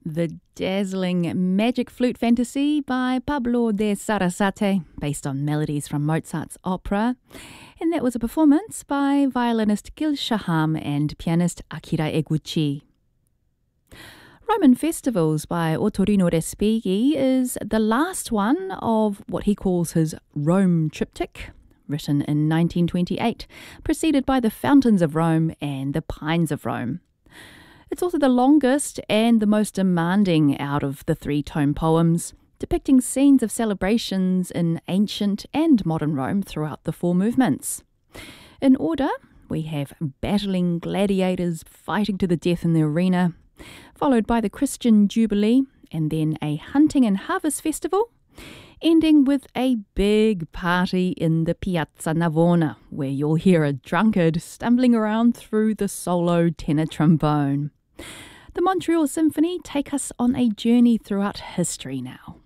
The dazzling Magic Flute Fantasy by Pablo de Sarasate, based on melodies from Mozart's opera. And that was a performance by violinist Gil Shaham and pianist Akira Eguchi. Roman Festivals by Ottorino Respighi is the last one of what he calls his Rome Triptych, written in 1928, preceded by the Fountains of Rome and the Pines of Rome. It's also the longest and the most demanding out of the three-tome poems, depicting scenes of celebrations in ancient and modern Rome throughout the four movements. In order, we have battling gladiators fighting to the death in the arena, followed by the Christian Jubilee, and then a hunting and harvest festival, ending with a big party in the Piazza Navona, where you'll hear a drunkard stumbling around through the solo tenor trombone. The Montreal Symphony take us on a journey throughout history now.